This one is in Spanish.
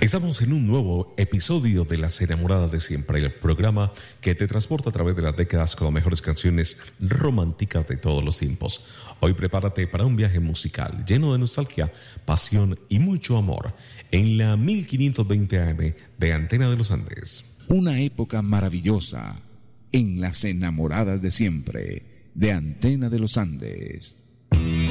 Estamos en un nuevo episodio de Las Enamoradas de Siempre, el programa que te transporta a través de las décadas con las mejores canciones románticas de todos los tiempos. Hoy prepárate para un viaje musical lleno de nostalgia, pasión y mucho amor en la 1520 AM de Antena de los Andes. Una época maravillosa en Las Enamoradas de Siempre de Antena de los Andes.